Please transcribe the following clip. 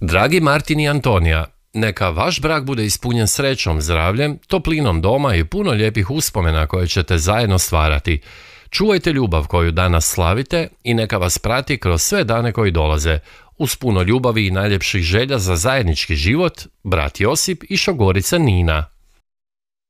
Dragi Martin i Antonija, neka vaš brak bude ispunjen srećom, zdravljem, toplinom doma i puno lijepih uspomena koje ćete zajedno stvarati. Čuvajte ljubav koju danas slavite i neka vas prati kroz sve dane koji dolaze. Uz puno ljubavi i najljepših želja za zajednički život, brat Josip i šogorica Nina.